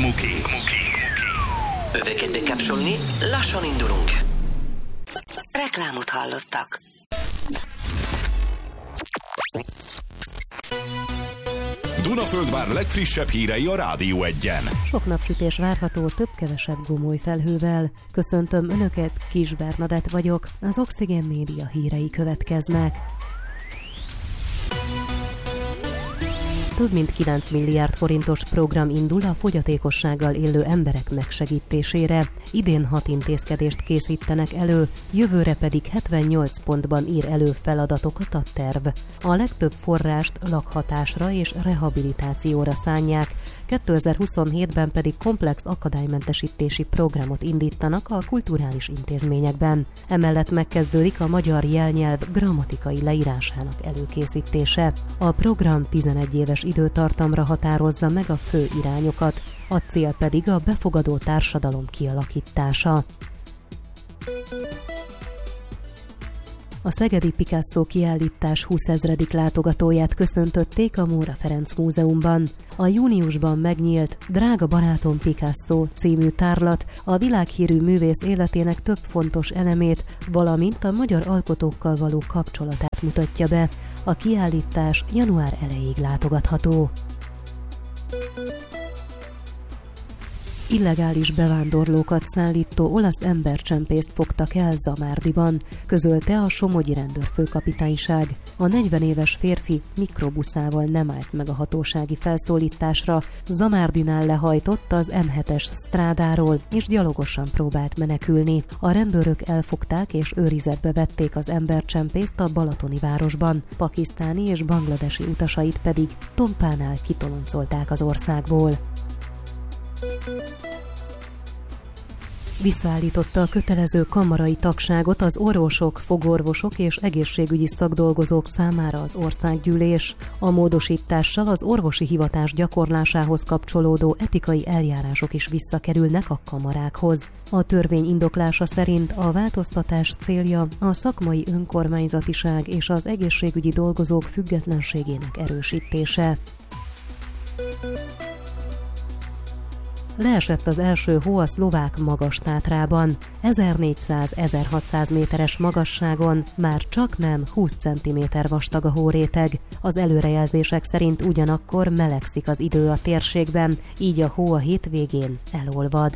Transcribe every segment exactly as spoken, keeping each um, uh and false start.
Muki. Öveket bekapcsolni, lassan indulunk. Reklámot hallottak. Dunaföldvár legfrissebb hírei a Rádió Egyen. Sok napsütés várható, több-kevesebb gomoly felhővel. Köszöntöm Önöket, Kis Bernadett vagyok, az Oxygen Média hírei következnek. Több mint kilenc milliárd forintos program indul a fogyatékossággal élő emberek megsegítésére. Idén hat intézkedést készítenek elő, jövőre pedig hetvennyolc pontban ír elő feladatokat a terv. A legtöbb forrást lakhatásra és rehabilitációra szánják, kétezer-huszonhétben pedig komplex akadálymentesítési programot indítanak a kulturális intézményekben. Emellett megkezdődik a magyar jelnyelv grammatikai leírásának előkészítése. A program tizenegy éves időtartamra határozza meg a fő irányokat, a cél pedig a befogadó társadalom kialakítása. A szegedi Picasso kiállítás húszezredik látogatóját köszöntötték a Móra Ferenc Múzeumban. A júniusban megnyílt Drága barátom Picasso című tárlat a világhírű művész életének több fontos elemét, valamint a magyar alkotókkal való kapcsolatát mutatja be. A kiállítás január elejéig látogatható. Illegális bevándorlókat szállító olasz embercsempészt fogtak el Zamárdiban, közölte a somogyi rendőrfőkapitányság. A negyven éves férfi mikrobuszával nem állt meg a hatósági felszólításra, Zamárdinál lehajtott az em hetes sztrádáról, és gyalogosan próbált menekülni. A rendőrök elfogták és őrizetbe vették az embercsempészt a balatoni városban, pakisztáni és bangladesi utasait pedig Tompánál kitoloncolták az országból. Visszaállította a kötelező kamarai tagságot az orvosok, fogorvosok és egészségügyi szakdolgozók számára az országgyűlés. A módosítással az orvosi hivatás gyakorlásához kapcsolódó etikai eljárások is visszakerülnek a kamarákhoz. A törvény indoklása szerint a változtatás célja a szakmai önkormányzatiság és az egészségügyi dolgozók függetlenségének erősítése. Leesett az első hó a szlovák Magas-Tátrában. ezernégyszáz-ezerhatszáz méteres magasságon már csak nem húsz centiméter vastag a hóréteg. Az előrejelzések szerint ugyanakkor melegszik az idő a térségben, így a hó a hétvégén elolvad.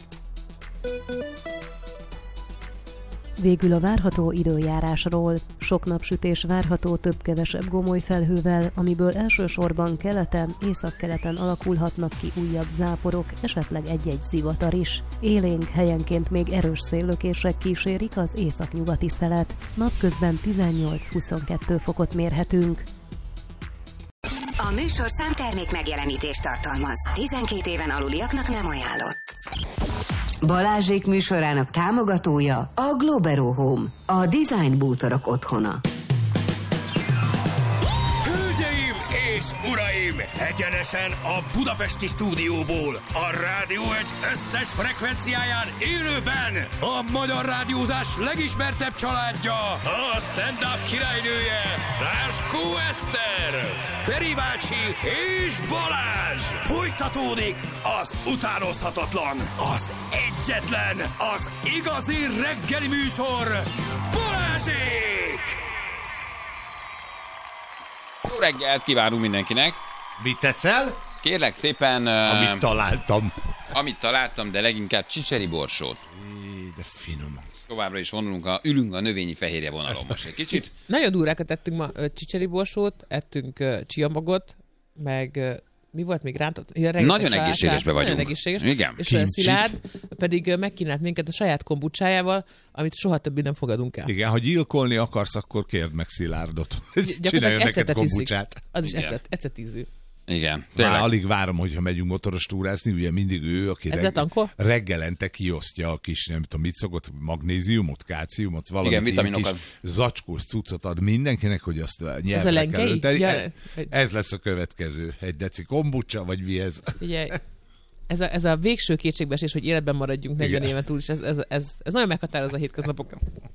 Végül a várható időjárásról. Sok napsütés várható több-kevesebb gomoly felhővel, amiből elsősorban keleten, északkeleten alakulhatnak ki újabb záporok, esetleg egy-egy zivatar is. Élénk, helyenként még erős széllökések kísérik az északnyugati szelet. Napközben tizennyolc-huszonkettő fokot mérhetünk. A műsorszám termék megjelenítést tartalmaz. tizenkét éven aluliaknak nem ajánlott. Balázsék műsorának támogatója a Globero Home, a design bútorok otthona. Hölgyeim és uraim, egyenesen a budapesti stúdióból, a Rádió egy összes frekvenciáján élőben a magyar rádiózás legismertebb családja, a stand-up királynője, Ráskó Eszter, Feri bácsi és Balázs. Folytatódik az utánozhatatlan, az egyetlen, az igazi reggeli műsor, Balázsék! Jó reggelt kívánunk mindenkinek! Mit teszel? Kérlek szépen... Amit uh, találtam. Amit találtam, de leginkább csicseri borsót. É, de finom az. Továbbra is vonulunk a, ülünk a növényi fehérje vonalon most egy kicsit. Nagyon durvákat ettünk ma, csicseri borsót, ettünk uh, csiamagot, meg... Uh, mi volt még rántott? Ja, nagyon egészségesben vagyunk. Nagyon egészséges. Igen. És Kincsit. Szilárd pedig megkínált minket a saját kombucsájával, amit soha többé nem fogadunk el. Igen, ha gyilkolni akarsz, akkor kérd meg Szilárdot. Csináljon neked kombucsát. Az is ecet, ecet ízű. Igen. Már alig várom, hogyha megyünk motoros túrázni, ugye mindig ő, aki reg... reggelente kiosztja a kis, nem tudom, mit szokott, magnéziumot, kálciumot, valamit. Igen, vitaminokat. Kis zacskós cuccot ad mindenkinek, hogy azt nyelvre kell önteni. Ja, ez, ez lesz a következő. Egy deci kombucsa, vagy mi ez? Ugye, ez, a, ez a végső kétségbeesés, hogy életben maradjunk negyven éven túl, és ez, ez, ez, ez nagyon meghatározza a hétköznapokat.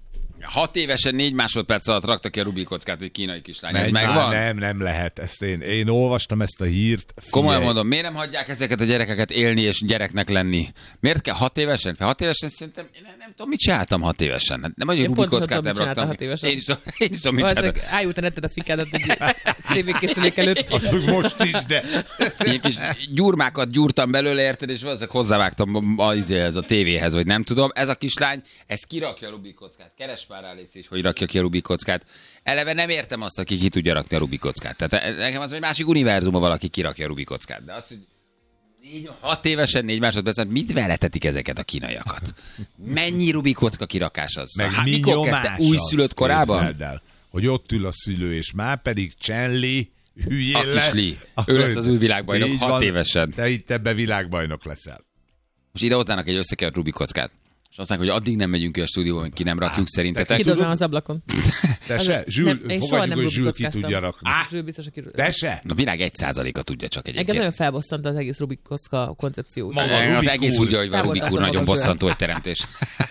Hat évesen négy másodperc alatt rakta ki a Rubik kockát egy kínai kislány. Ez Megy megvan? Nem, nem lehet. Ezt én, én olvastam ezt a hírt. Figyelj. Komolyan mondom, miért nem hagyják ezeket a gyerekeket élni és gyereknek lenni? Miért kell hat évesen? Hat évesen szerintem, én nem, nem tudom, mit csináltam hat évesen. Hát nem, hogy Rubik kockát nem raktam. Én is, én is tudom, mit csináltam. Ájultan etted a fikádat egy tévékészülék előtt. Azt még most is, de... Ilyen kis gyurmákat gyúrtam belőle, érted, és valószínűleg hozzávágtam a, a tévéhez, vagy nem tudom. Ez a kislány, ez kirakja a Rubik kockát. Keres már rá, légy, hogy rakja ki a Rubik kockát. Eleve nem értem azt, aki ki tudja rakni a Rubik kockát. Tehát nekem az, hogy másik univerzumban valaki kirakja a Rubik kockát. De az, hogy négy, hat évesen, négy másodpercen, mit veletetik ezeket a kínaiakat? Mennyi Rubik kocka kirakás az? Meg hát, mi mikor kezdte? Újszülött korában? El, hogy ott ül a szülő, és már pedig Csenli hülyén a le. kis Li. Ő lesz az új világbajnok, hat van, évesen. Te itt ebbe világbajnok leszel. Most ide hoznának egy összekert Rubik kockát. És azt mondják, hogy addig nem megyünk ki a stúdióba, hogy ki nem rakjuk szerintetek. Kidobnám az ablakon. Te se? Zsül, fogadjuk, hogy Zsül ki tudja rakni. Á, Zsül biztos, aki... Te se? A világ egy százaléka tudja csak egyébként. Engem nagyon felbosszant az egész Rubik kocka koncepció. Maga az egész úgy, hogy a Rubik úr nagyon bosszantó egy teremtés.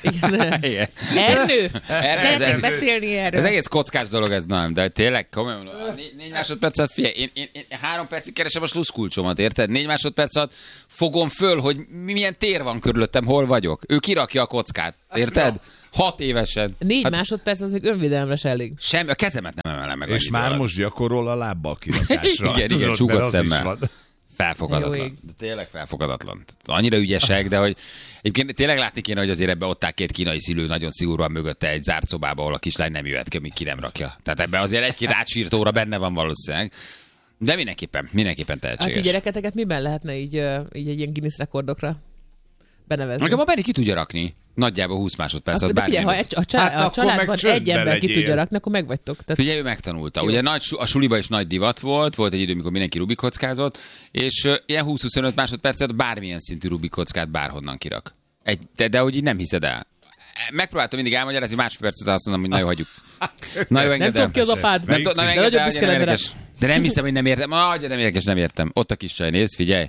Igen. Ernő! Szeretném beszélni erről. Ez egész kockás dolog ez, nem, de tényleg komolyan. Négy másodpercet, figyelj, én, én, én három percig keresem a sluszkulcsomat, érted? Négy másodperc alatt fogom föl, hogy milyen tér van körülöttem, hol vagyok. Ő kirakja a kockát, érted? Hat évesen. Négy hát, másodperc, az még önvédelemre se elég. Semmi, a kezemet nem emelem meg. És már alatt. Most gyakorol a lábbal kirakásra. igen, tudod, igen, csukott szemmel. Felfogadatlan. De tényleg felfogadatlan. Annyira ügyesek, de hogy egyébként tényleg látni kéne, hogy azért ebbe ott áll két kínai szülő nagyon szigorúan mögötte egy zárt szobába, ahol a kislány nem jöhet ki, amíg ki nem rakja. Tehát ebben azért egy-két átsírt óra benne van valószínűleg. De mindenképpen, mindenképpen tehetséges. Hát így gyereketeket miben lehetne így, így egy ilyen Guinness rekordokra benevezni? Nekem a Benni ki tudja rakni. Nagyjából húsz másodperc. De figyelj, ha egy, a, család, hát a családban egy ember ki tudja rakni, akkor megvagytok. Tehát... Figyelj, ő megtanulta. Jó. Ugye nagy, a suliba is nagy divat volt, volt egy idő, amikor mindenki Rubik kockázott, és uh, ilyen húsz-huszonöt másodpercet bármilyen szintű Rubik kockát bárhonnan kirak. Egy, de, de hogy így nem hiszed el. Megpróbáltam mindig elmagyarázni, másodperc után azt mondom, hogy na jó, hagyjuk. Na jó, engedd el. Nem tudom ki az apád. Nem tudom, engedd el, hogy nem érdekes. De nem hiszem, hogy nem értem. Ah, nem érdekes, nem értem. Ott a kis csaj, nézd, figyelj.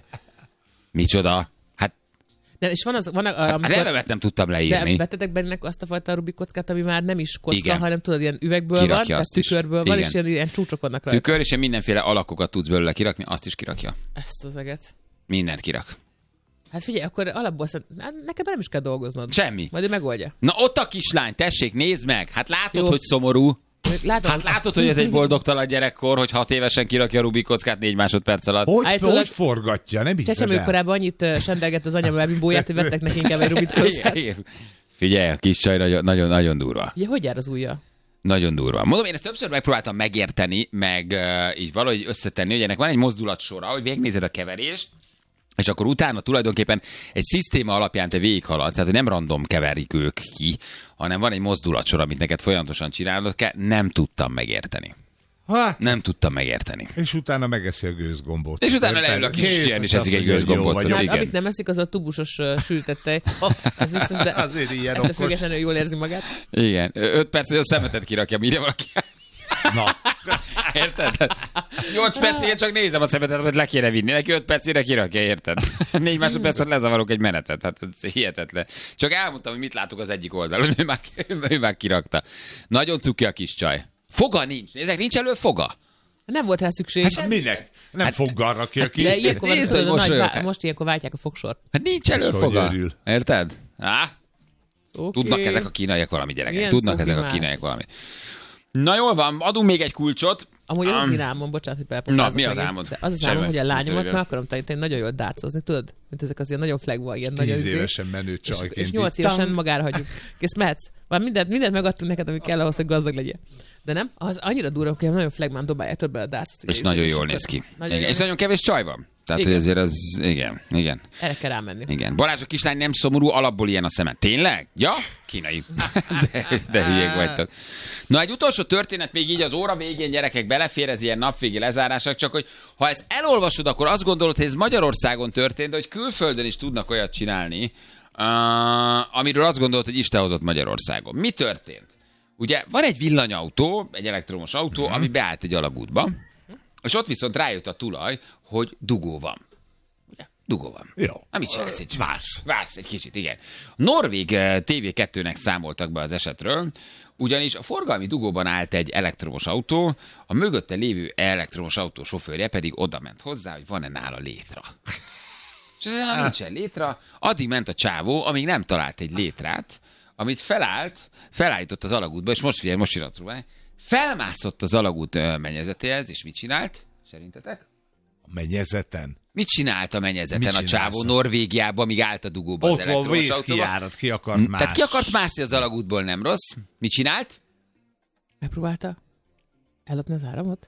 Micsoda. Nem, és van az, van a, hát amikor, nevemet nem tudtam leírni. De vettetek bennek azt a fajta Rubik kockát, ami már nem is kocka, igen. hanem tudod, ilyen üvegből kirakja van, tehát tükörből is. Van, igen. És ilyen, ilyen csúcsok vannak rajta. Tükör, és ilyen mindenféle alakokat tudsz belőle kirakni, azt is kirakja. Ezt az eget. Mindent kirak. Hát figyelj, akkor alapból szerintem, neked nem is kell dolgoznod. Semmi. Majd ő megoldja. Na ott a kislány, tessék, nézd meg. Hát látod, jó. Hogy szomorú. Látom, hát látod, hogy ez egy boldogtalan gyerekkor, hogy hat évesen kirakja a Rubik kockát négy másodperc alatt. Hogy, Állítólag... hogy forgatja, nem hiszed el? Csecsemőkorában annyit sendelgett az anyám elbimbóját, hogy vettek neki inkább egy Rubik kockát. Figyelj, a kis csaj nagyon, nagyon, nagyon durva. Ugye, hogy jár az ujja? Nagyon durva. Mondom, én ezt többször megpróbáltam megérteni, meg uh, így valahogy összetenni, hogy ennek van egy mozdulatsora, hogy végignézed a keverést, és akkor utána tulajdonképpen egy szisztéma alapján te végighaladsz, tehát nem random keverik ők ki, hanem van egy mozdulatsor, amit neked folyamatosan csinálnod kell, nem tudtam megérteni. Hát. Nem tudtam megérteni. És utána megeszi a gőzgombot. És utána leül a kis ilyen, és eszik egy gőzgombot. Hát, igen. Amit nem eszik, az a tubusos uh, sültett tej. Ez biztos, de azért ilyen okos. Függetlenül jól érzi magát. Igen. Öt perc, hogy a szemetet kirakja, mire valaki... Na. Érted? Nyolc percig csak nézem a szemetet, hogy le kéne vinni. Neki öt percére kirakja, érted? Négy másodpercet lezavarok egy menetet. Hát ez hihetetlen. Csak elmondtam, hogy mit látok az egyik oldalon. Ő már, ő már kirakta. Nagyon cuki a kis csaj. Foga nincs. Nézzek, nincs elő foga. Nem volt rá szükség. Hát minek? Nem hát, foggal rakja ki. De ilyenkor van, tudod, most, nagy, most ilyenkor váltják a fogsort. Hát nincs elő foga. Érted? Á? Okay. Tudnak ezek a kínaiak valami, gyerekek. Ilyen Tudnak ezek már. A kínaiak valami. Na jól van, adunk még egy kulcsot. Amúgy az um, az én álmom, bocsánat, hogy belpofázok. Na, mi az álmod? Az az álmom, hogy a lányomat meg akarom tanítani nagyon jól dárcozni, tudod? Mint ezek az ilyen nagyon flagva, ilyen nagyon Tíz évesen menő csajként. És, és nyolc évesen magára hagyjuk. Kész, mehetsz. Már mindent, mindent megadtunk neked, ami kell ahhoz, hogy gazdag legyél. De nem? Az annyira durva, hogy nagyon flagmán dobálják több bele a dárcot. És nagyon jól néz ki. Nagyon és nagyon kevés csaj van. Tehát, igen. Hogy azért az, igen, igen. Erre kell rámenni. Igen. Balázs, a kislány nem szomorú, alapból ilyen a szeme. Tényleg? Ja? Kínai. De, de hülyék vagytok. Na, egy utolsó történet még így az óra végén, gyerekek, belefér ez ilyen napvégi lezárások, csak hogy ha ezt elolvasod, akkor azt gondolod, hogy ez Magyarországon történt, de hogy külföldön is tudnak olyat csinálni, uh, amiről azt gondolod, hogy Isten hozott Magyarországon. Mi történt? Ugye van egy villanyautó, egy elektromos autó, ami beállt egy alagútba, és ott viszont rájött a tulaj, hogy dugó van. Ugye? dugó van. Jó. Amit csinálsz egy Vársz. Vársz egy kicsit, igen. A norvég té vé kettőnek számoltak be az esetről, ugyanis a forgalmi dugóban állt egy elektromos autó, a mögötte lévő elektromos autó sofőrje pedig oda ment hozzá, hogy van-e nála létra. És ha nincsen létra, addig ment a csávó, amíg nem talált egy létrát, amit felállt, felállított az alagútba, és most figyelj, most iratról, felmászott az alagút mennyezetéhez, és mit csinált? Szerintetek? A mennyezeten? Mit csinált a mennyezeten a csávó Norvégiában, amíg állt a dugóba az elektromos autóba? Ott van vészkijárat, ki akart mászni. Tehát ki akart mászni az alagútból, nem rossz. Mit csinált? Megpróbálta ellopni az áramot?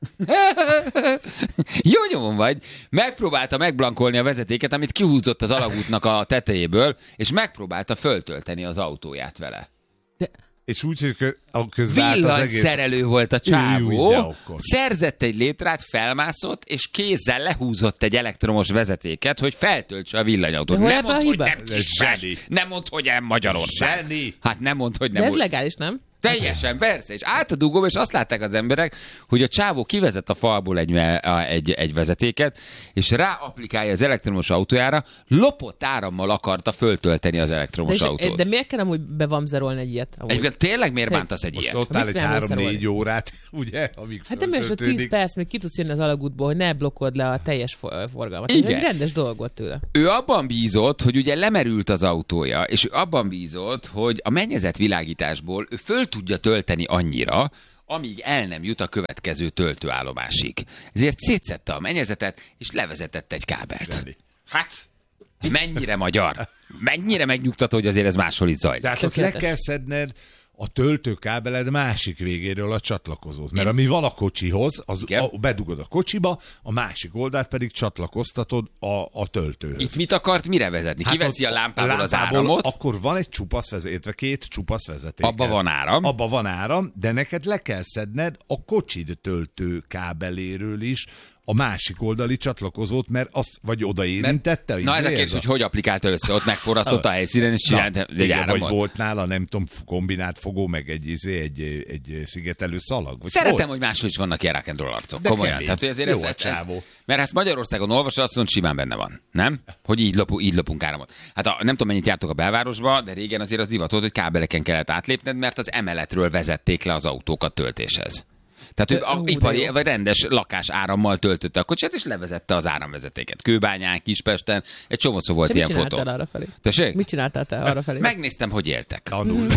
Jó nyomon vagy. Megpróbálta megblankolni a vezetéket, amit kihúzott az alagútnak a tetejéből, és megpróbálta föltölteni az autóját vele. De... És úgy, hogy a közben villanyszerelő egész... volt a csávó, Jó, szerzett egy létrát, felmászott, és kézzel lehúzott egy elektromos vezetéket, hogy feltöltse a villanyautót. Nem mondd, hogy nem kismes, nem mondd, hogy nem Magyarország. Zseni. Hát nem mondd, hogy nem. De ez legális, nem? Teljesen, persze. És állt a dugóba, és azt látták az emberek, hogy a csávó kivezet a falból egy, egy, egy vezetéket, és ráapplikálja az elektromos autójára, lopott árammal akarta föltölteni az elektromos de autót. De miért kell amúgy bevamzerolni egy ilyet? Egyébként tényleg miért bántasz egy most ilyet? ott áll egy három-négy órát, ugye? Amíg hát nem most a tíz perc, még ki tudsz jönni az alagútból, hogy ne blokkod le a teljes forgalmat. Igen. Ez egy rendes dolog volt tőle. Ő abban bízott, hogy ugye lemerült az autója, és ő abban bízott, hogy a mennyezet világításból ő föl tudja tölteni annyira, amíg el nem jut a következő töltőállomásig. Ezért szétszette a mennyezetet, és levezetett egy kábelt. Zseni. Hát, mennyire magyar? Mennyire megnyugtató, hogy azért ez máshol itt zajlik. De hát ott le kell szedned a töltőkábeled másik végéről a csatlakozót. Mert ami van a kocsihoz, az a, bedugod a kocsiba, a másik oldalt pedig csatlakoztatod a, a töltőhöz. Itt mit akart mire vezetni? Hát Kiveszi a lámpából, lámpából az áramot? Akkor van egy csupasz vezeték, két csupasz vezeték. Abba van áram. Abba van áram, de neked le kell szedned a kocsid töltő kábeléről is a másik oldali csatlakozót, mert azt vagy odaérintette. Mert, na ez a kérdés, hogy hogy applikálta össze, ott megforrasztott a helyszínen, és csinált egy áramot. Vagy volt nála, nem tudom, kombinált fogó, meg egy, izé, egy, egy szigetelő szalag. Vagy Szeretem, hol? hogy máshol is vannak ilyen rock and roll arcok. De komolyan. kemény. Tehát, hogy ezért Jó ez, a csávó. Mert ezt Magyarországon olvasod, azt mondod, simán benne van. Nem? Hogy így, lopu, így lopunk áramot. Hát a, nem tudom, mennyit jártok a belvárosba, de régen azért az divat volt, hogy kábeleken kellett átlépned, mert az emeletről vezették le az autókat töltéshez. Tehát ő De, ipari vagy rendes lakás árammal töltötte a kocsát, és levezette az áramvezetéket. Kőbányán, Kispesten, egy csomószor volt ilyen fotó. Mit csináltál arra felé? Tessék? Mit csináltál te arra felé? Megnéztem, hogy éltek. A null.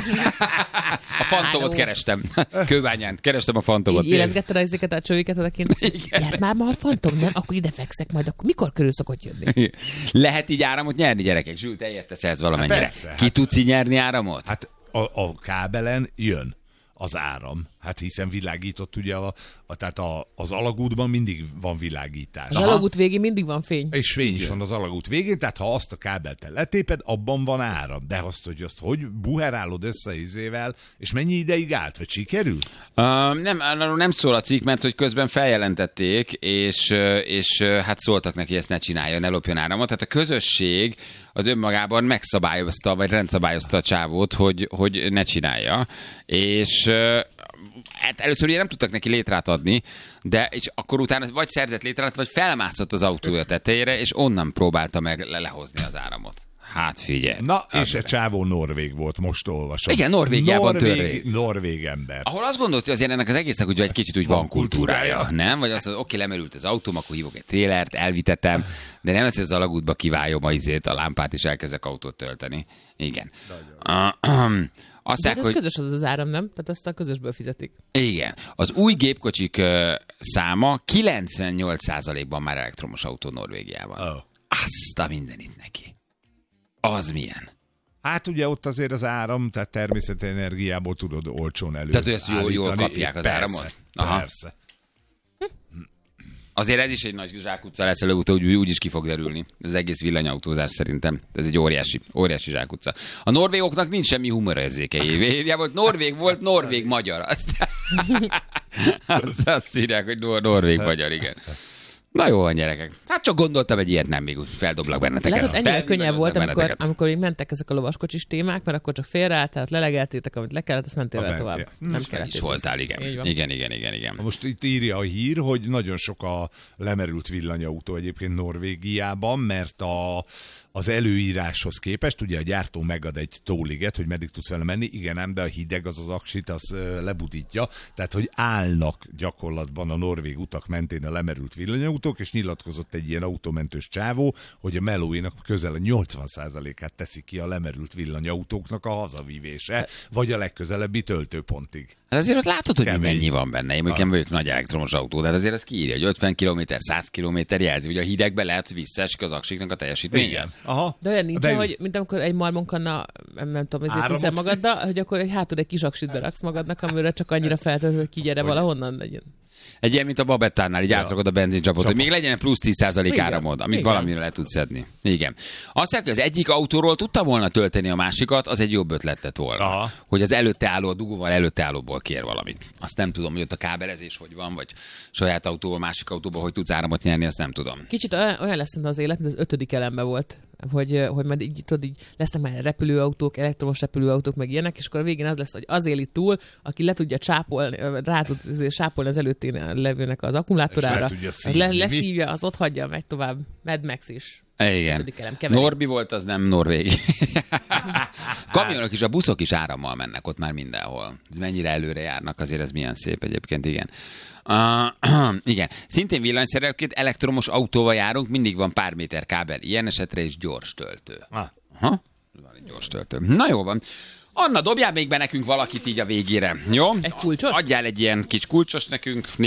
A fantomot kerestem. Kőbányán. Kerestem a fantomot. Így érezgetted ezeket a csőjüket odakint? Gyert már ma a fantom, nem? Akkor ide fekszek majd. Akkor mikor körül szokott jönni? Lehet így áramot nyerni, gyerekek? Zsül, te értesz ez valamennyire. Hát persze, Ki hát- tudsz így nyerni áramot? Hát a, a kábelen jön az áram. Hát hiszen világított ugye, a, a, tehát a, az alagútban mindig van világítás. Az alagút végén mindig van fény. És fény is van az alagút végén, tehát ha azt a kábelt te letéped, abban van áram. De azt, hogy azt hogy buherálod össze izével, és mennyi ideig állt, vagy sikerült? Uh, nem, arról nem szól a cikk, mert hogy közben feljelentették, és, és hát szóltak neki, ezt ne csinálja, ne lopjon áramot. Tehát a közösség az önmagában megszabályozta, vagy rendszabályozta a csávót, hogy, hogy ne csinálja. És hát először ugye nem tudtak neki létrát adni, de és akkor utána vagy szerzett létrát, vagy felmászott az autója tetejére, és onnan próbálta meg le- lehozni az áramot. Hát figyelj. Na, és a csávó norvég volt, most olvasom. Igen, Norvégiában norvég, törvény. Norvég ember. Ahol azt gondolt, hogy azért ennek az egésznek úgy egy kicsit úgy van, Van kultúrája, kultúrája. nem? Vagy azt mondod, oké, lemerült az autóm, akkor hívok egy trélert, elvitetem, de nem ezt az alagútba kiváljon a izét, a lámpát, és elkezdek autót tölteni. Igen. Azt De mondják, hát ez hogy közös az az áram, nem? Tehát azt a közösből fizetik. igen. Az új gépkocsik ö, száma kilencvennyolc százalékban már elektromos autó Norvégiában. Oh. Azt a mindenit neki. Az milyen? Hát ugye ott azért az áram, tehát természeti energiából tudod olcsón elő. Tehát, hogy ezt jól- jól állítani. kapják az Persze, áramot? Aha. Persze. Azért ez is egy nagy zsákutca lesz előbb, úgy, úgy is ki fog derülni. Az egész villanyautózás szerintem. Ez egy óriási, óriási zsákutca. A norvégoknak nincs semmi humorérzéke. Írja volt, norvég volt, norvég magyar. Azt, azt, azt írják, hogy nor- norvég magyar, igen. Na jó van, gyerekek. Hát csak gondoltam, egy ilyet nem, még úgy feldoblak benneteket. Lehet, ennyire könnyebb volt, amikor, amikor így mentek ezek a lovaskocsis témák, mert akkor csak félreálltál, lelegeltétek, amit le kellett, azt mentél vele tovább. Nem, nem kellett. Is voltál, igen. Igen, igen, igen, igen. Most itt írja a hír, hogy nagyon sok a lemerült villanyautó egyébként Norvégiában, mert a az előíráshoz képest, ugye a gyártó megad egy tóliget, hogy meddig tudsz vele menni, igen ám, de a hideg az az aksit, az lebutítja, tehát hogy állnak gyakorlatban a norvég utak mentén a lemerült villanyautók, és nyilatkozott egy ilyen autómentős csávó, hogy a melóinak közel a nyolcvan százalékát teszi ki a lemerült villanyautóknak a hazavívése, vagy a legközelebbi töltőpontig. Hát azért ott látod, hogy Kemény. mennyi van benne. Én nem vagyok nagy elektromos autó, de hát azért ez kiírja, hogy ötven kilométer, száz kilométer jelzi, hogy a hidegbe lehet, hogy visszaesik az aksiknak a teljesítménye. Igen. Aha. De olyan nincs, hogy mint amikor egy marmonkanna, nem, nem tudom, ezért hiszem magaddal, hogy akkor egy hátul egy kis aksit beraksz magadnak, amire csak annyira feltölt, hogy kigyere valahonnan legyen. Egy ilyen, mint a Babettánál, így ja. átrakod a benzincsapot, hogy még legyen plusz tíz százalék áramod, amit igen. valamire le tudsz szedni. Igen. Azt mondják, hogy az egyik autóról tudta volna tölteni a másikat, az egy jobb ötlet lett volna. Aha. Hogy az előtte álló, a dugóval előtte állóból kér valamit. Azt nem tudom, hogy ott a kábelezés hogy van, vagy saját autóból, másik autóból hogy tudsz áramot nyerni, azt nem tudom. Kicsit olyan lesz az élet, mint az ötödik elemben volt. Hogy, hogy majd így, tudod, így lesznek már repülőautók, elektromos repülőautók, meg ilyenek, és akkor a végén az lesz, hogy az éli túl, aki le tudja csápolni, rá tud sápolni az előttén levőnek az akkumulátorára, az le, leszívja, az ott hagyja, megy tovább. Mad Max is. Igen. Norbi volt, az nem norvégi. Kamionok is, a buszok is árammal mennek ott már mindenhol. Ez mennyire előre járnak, azért ez milyen szép egyébként, igen. Uh, igen. Szintén villanyszerelőként elektromos autóval járunk, mindig van pár méter kábel. Ilyen esetre is gyors töltő. Ah. Aha. Van egy gyors töltő. Na jó van. Anna, dobjál még be nekünk valakit így a végére, jó? Egy kulcsos? Adjál egy ilyen kis kulcsos nekünk.